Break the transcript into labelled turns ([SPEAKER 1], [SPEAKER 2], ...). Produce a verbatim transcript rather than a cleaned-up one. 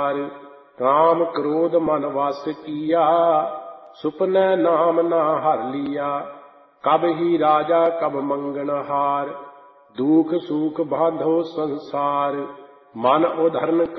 [SPEAKER 1] हार। काम क्रोध मन वश किया, सुपने नाम ना हर लिया। कब ही राजा कब मंगनहार, दुख सुख बांधो संसार। मन उधरन